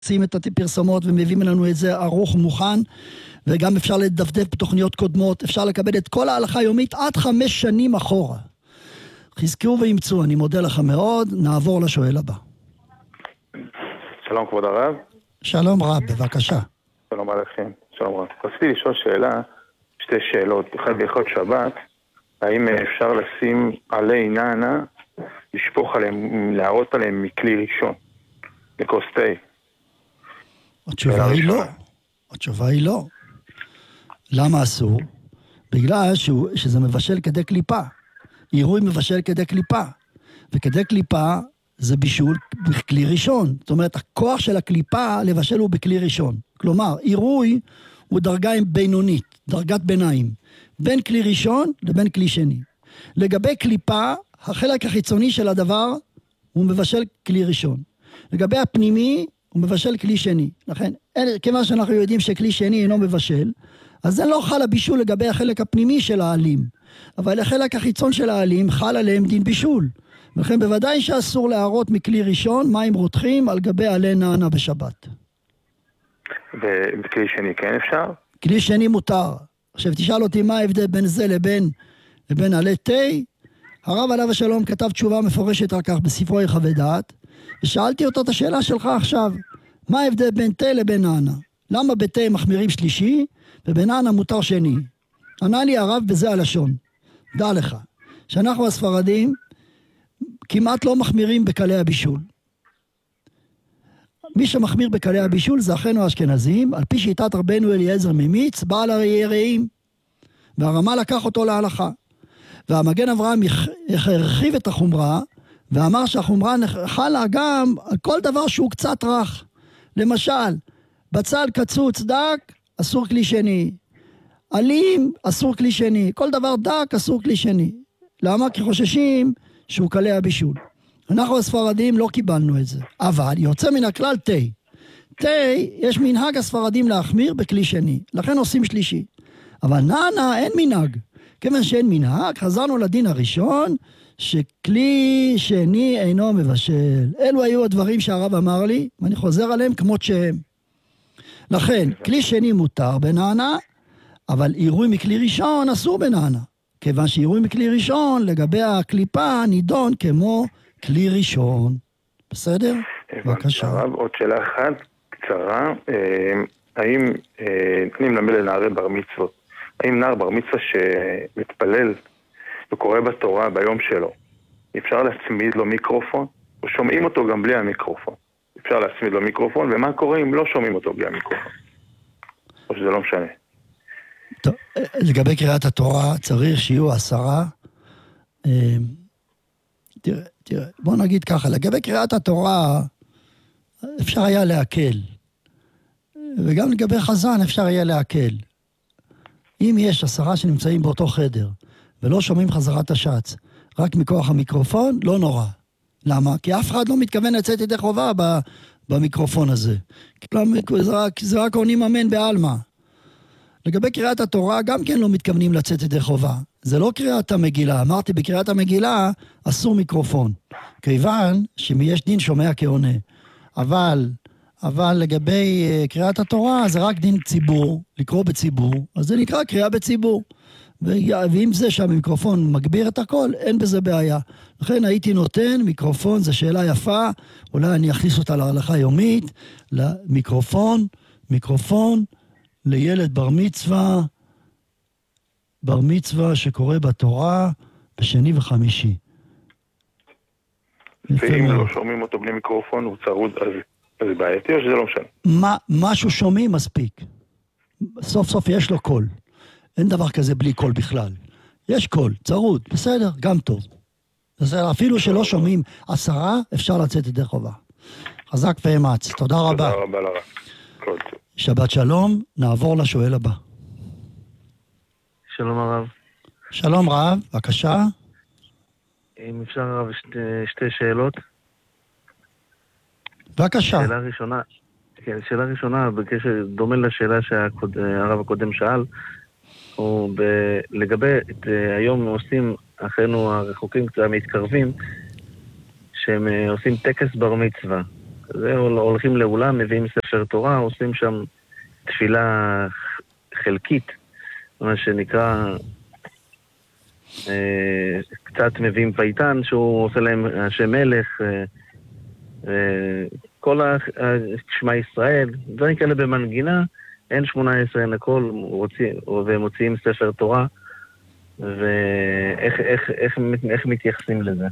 שים את הפרסומות ומביאים לנו את זה ערוך מוכן, וגם אפשר לדפדף בתוכניות קודמות, אפשר לקבל את כל ההלכה היומית עד 5 שנים אחורה. חזקו וימצאו, אני מודה לך מאוד, נעבור לשואל הבא. שלום כבוד הרב. שלום רב, בבקשה. שלום עליכם, שלום רב. רציתי לשאול שאלה, 2 שאלות, אחד בהלכות שבת, האם אפשר לשים עלי נענה, לשפוך עליהם, להראות עליהם מכלי ראשון, לכוס תה? התשובה היא לא. התשובה היא לא. למה אסור? בגלל שזה מבשל כדי קליפה. עירוי מבשל כדי קליפה. וכדי קליפה זה בישול בכלי ראשון. זאת אומרת, הכוח של הקליפה לבשל הוא בכלי ראשון. כלומר, עירוי הוא דרגה בינונית, דרגת ביניים. בין כלי ראשון לבין כלי שני. לגבי קליפה, החלק החיצוני של הדבר הוא מבשל כלי ראשון. לגבי הפנימי, הוא מבשל כלי שני. לכן, כיוון שאנחנו יודעים שכלי שני אינו מבשל, אז זה לא חל הבישול לגבי החלק הפנימי של העלים. אבל החלק החיצון של העלים חל עליהם דין בישול. ולכן בוודאי שאסור להראות מכלי ראשון מים רותחים על גבי עלי נענה בשבת. וכלי שני כן אפשר? כלי שני מותר. עכשיו תשאל אותי מה ההבדל בין זה לבין עלי תה. הרב עליו השלום כתב תשובה מפורשת על כך בספרו יחווה דעת, ושאלתי אותו את השאלה שלך עכשיו, מה ההבדל בין תה לבין נענה? למה בתה מחמירים שלישי ובנענה מותר שני? ענה לי הרב בזה הלשון, דע לך, שאנחנו הספרדים כמעט לא מחמירים בקלי הבישול. מי שמחמיר בקלי הבישול זה אחינו האשכנזים, על פי שיטת רבנו אליעזר ממיץ, בעל היראים, והרמה לקח אותו להלכה. והמגן אברהם הרחיב את החומרה, ואמר שהחומרה חלה גם על כל דבר שהוא קצת רך. למשל, בצל קצוץ דק, אסור כלי שני. עלים, אסור כלי שני. כל דבר דק, אסור כלי שני. למה? כי חוששים שהוא קלי הבישול. אנחנו הספרדים לא קיבלנו את זה. אבל יוצא מן הכלל תה. תה, יש מנהג הספרדים להחמיר בכלי שני. לכן עושים שלישי. אבל נענה אין מנהג. כיוון שאין מנהג, חזרנו לדין הראשון, שכלי שני אינו מבשל. אלו היו הדברים שהרב אמר לי, ואני חוזר עליהם כמות שהם. לכן, כלי שני מותר בנענה, אבל עירוי מכלי ראשון אסור בנענה. כיוון שעירוי מכלי ראשון, לגבי הקליפה, נידון כמו כלי ראשון. בסדר? בבקשה. הרב, עוד שאלה אחת קצרה. האם, אני מלמד לנערי בר מצוות, האם נער בר מצווה שמתפלל וקורא בתורה ביום שלו, אפשר להצמיד לו מיקרופון? או שומעים אותו גם בלי המיקרופון? אפשר להצמיד לו מיקרופון, ומה קורה אם לא שומעים אותו בלי המיקרופון? או שזה לא משנה? טוב, לגבי קריאת התורה צריך שיהיו 10. תראה, בוא נגיד ככה, לגבי קריאת התורה אפשר היה להקל. וגם לגבי חזן אפשר היה להקל. אם יש 10 שנמצאים באותו חדר, ולא שומעים חזרת השץ, רק מכוח המיקרופון, לא נורא. למה? כי אף אחד לא מתכוון לצאת ידי חובה במיקרופון הזה. זה רק עונים אמן בעלמא. לגבי קריאת התורה, גם כן לא מתכוונים לצאת ידי חובה. זה לא קריאת המגילה. אמרתי, בקריאת המגילה אסור מיקרופון. כיוון שיש דין שומע כעונה. אבל לגבי קריאת התורה, זה רק דין ציבור, לקרוא בציבור, אז זה נקרא קריאה בציבור. ואם זה שהמיקרופון מגביר את הכל, אין בזה בעיה. לכן הייתי נותן מיקרופון, זו שאלה יפה, אולי אני אכניס אותה להלכה יומית, מיקרופון לילד בר מצווה שקורא בתורה בשני וחמישי. ואם לא שומעים אותו בלי מיקרופון, הוא צרוד, אז זה בעייתי או שזה לא משנה? משהו שומעים מספיק. סוף סוף יש לו קול. אין דבר כזה בלי קול בכלל. יש קול, צרוד, בסדר, גם טוב. בסדר, אפילו שלא שומעים 10, אפשר לצאת ידי חובה. חזק ואמץ, תודה רבה. תודה רבה לרב. שבת שלום, נעבור לשואל הבא. שלום הרב. שלום רב, בבקשה. אם אפשר הרב, 2 שאלות. בבקשה. שאלה ראשונה, בקשר דומה לשאלה שהרב הקודם שאל, הוא לגבי היום עושים אחינו הרחוקים קצת מתקרבים, שהם עושים טקס בר מצווה. הולכים לאולם, מביאים ספר תורה, עושים שם תפילה חלקית, מה שנקרא, קצת מביאים פייטן שהוא עושה להם השם מלך, כל שמע ישראל, דברים כאלה במנגינה, אין 18, אין הכל, והם מוציאים ספר תורה, ואיך מתייחסים לזה?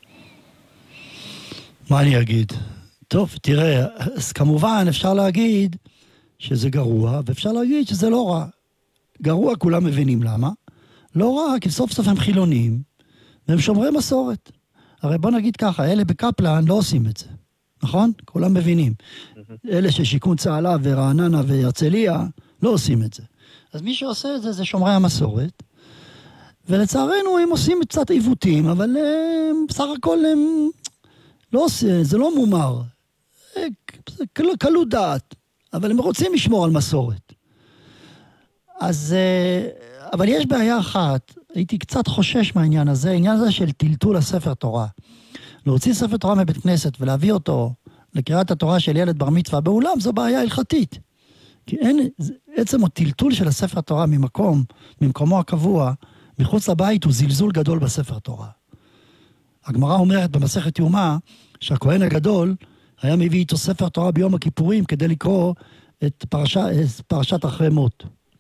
מה אני אגיד? טוב, תראה, אז כמובן אפשר להגיד שזה גרוע, ואפשר להגיד שזה לא רע. גרוע, כולם מבינים למה. לא רע, כי סוף סוף הם חילונים, והם שומרי מסורת. הרי בוא נגיד ככה, אלה בקפלן לא עושים את זה, נכון? כולם מבינים. אלה ששיכון צהלה ורעננה והרצליה לא עושים את זה. אז מי שעושה את זה זה שומרי המסורת, ולצערנו הם עושים קצת עיוותים, אבל בסך הכל הם לא עושים, זה לא מומר. זה קלות דעת, אבל הם רוצים לשמור על מסורת. אז, אבל יש בעיה אחת, הייתי קצת חושש מהעניין הזה, העניין הזה של טלטול הספר תורה. להוציא ספר תורה מבית כנסת ולהביא אותו לקריאת התורה של ילד בר מצווה באולם, זו בעיה הלכתית. כי אין, עצם הטלטול של הספר תורה ממקומו הקבוע, מחוץ לבית הוא זלזול גדול בספר תורה. הגמרא אומרת במסכת יומא, שהכהן הגדול היה מביא איתו ספר תורה ביום הכיפורים כדי לקרוא את פרשת אחרי מות.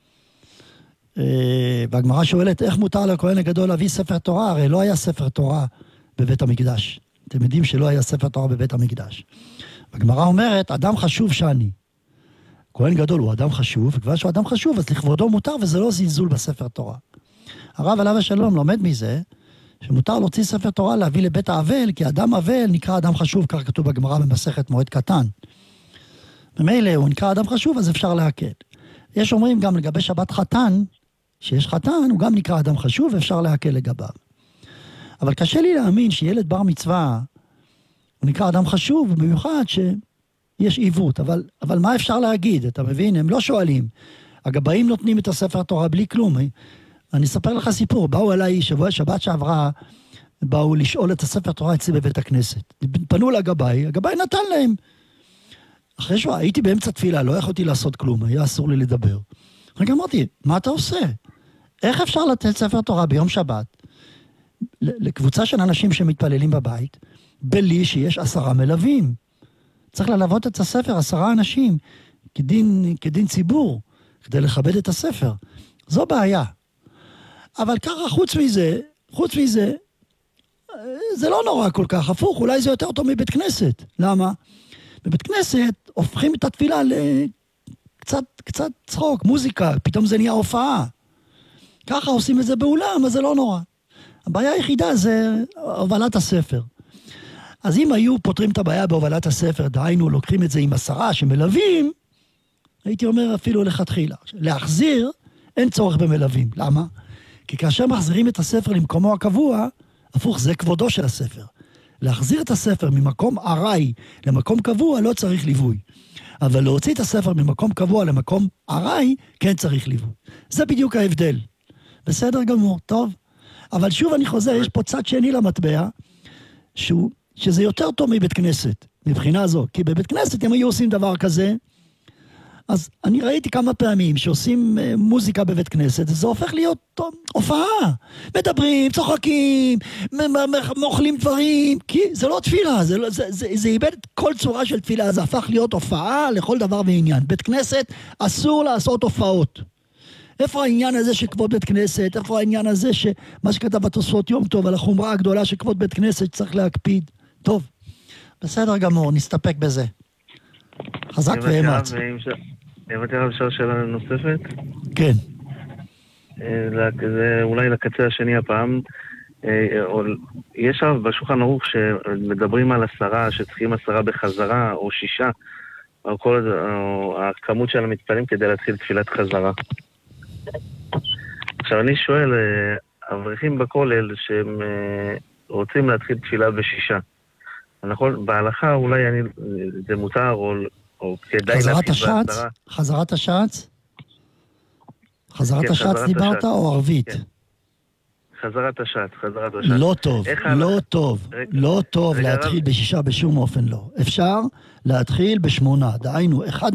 והגמרא שואלת איך מותר לכהן הגדול להביא ספר תורה, הרי לא היה ספר תורה בבית המקדש. אתם יודעים שלא היה ספר תורה בבית המקדש. הגמרא אומרת, אדם חשוב שאני. כהן גדול הוא אדם חשוב, וכבר שהוא אדם חשוב, אז לכבודו מותר, וזה לא זלזול בספר תורה. הרב עליו השלום לומד מזה, שמותר להוציא ספר תורה להביא לבית האבל, כי אדם אבל נקרא אדם חשוב, כך כתוב בגמרא במסכת מועד קטן. במילא הוא נקרא אדם חשוב, אז אפשר להקל. יש אומרים גם לגבי שבת חתן, שיש חתן, הוא גם נקרא אדם חשוב, ואפשר להקל לגביו. אבל קשה לי להאמין שילד בר מצווה, הוא נקרא אדם חשוב, במיוחד שיש עיוות. אבל מה אפשר להגיד? אתה מבין? הם לא שואלים. הגבאים נותנים את הספר תורה בלי כלום. אני אספר לך סיפור. באו אליי שבת שעברה, באו לשאול את הספר תורה אצלי בבית הכנסת. פנו לגבאי, הגבאי נתן להם. אחרי הייתי באמצע תפילה, לא יכולתי לעשות כלום, היה אסור לי לדבר. רגע אמרתי, מה אתה עושה? איך אפשר לתת ספר תורה ביום שבת לקבוצה של אנשים שמתפללים בבית, בלי שיש 10 מלווים? צריך ללוות את הספר 10 אנשים, כדין ציבור, כדי לכבד את הספר. זו בעיה. אבל ככה, חוץ מזה, זה לא נורא כל כך, הפוך, אולי זה יותר טוב מבית כנסת. למה? בבית כנסת הופכים את התפילה קצת צחוק, מוזיקה, פתאום זה נהיה הופעה. ככה עושים את זה באולם, אז זה לא נורא. הבעיה היחידה זה הובלת הספר. אז אם היו פותרים את הבעיה בהובלת הספר, דהיינו לוקחים את זה עם 10 שמלווים, הייתי אומר אפילו לכתחילה. להחזיר, אין צורך במלווים. למה? כי כאשר מחזירים את הספר למקומו הקבוע, הפוך, זה כבודו של הספר. להחזיר את הספר ממקום ארעי למקום קבוע לא צריך ליווי. אבל להוציא את הספר ממקום קבוע למקום ארעי, כן צריך ליווי. זה בדיוק ההבדל. בסדר גמור, טוב. אבל שוב אני חוזר, יש פה צד שני למטבע, שזה יותר טוב מבית כנסת, מבחינה זו. כי בבית כנסת הם היו עושים דבר כזה, אז אני ראיתי כמה פעמים שעושים מוזיקה בבית כנסת, זה הופך להיות טוב, הופעה. מדברים, צוחקים, מוכלים דברים, כי זה לא תפילה, זה איבד כל צורה של תפילה, זה הפך להיות הופעה לכל דבר ועניין. בית כנסת אסור לעשות הופעות. איפה העניין הזה של כבוד בית כנסת? איפה העניין הזה שמה שכתב בתוספות יום טוב על החומרה הגדולה של כבוד בית כנסת צריך להקפיד? טוב, בסדר גמור, נסתפק בזה. חזק ואמץ. הבאתי הרב אפשר שאלה נוספת? כן. זה אולי לקצה השני הפעם. יש הרב בשולחן ערוך שמדברים על 10, שצריכים 10 בחזרה, או 6, או הכמות של המתפללים כדי להתחיל תפילת חזרה. עכשיו אני שואל, אברכים בכולל שהם רוצים להתחיל תפילה ב6. נכון, בהלכה אולי זה מותר או כדאי חזרת השץ? חזרת השץ? חזרת השץ דיברת או ערבית? חזרת השעת. לא טוב, לא טוב, לא טוב להתחיל ב6 בשום אופן לא. אפשר להתחיל ב8, דהיינו, אחד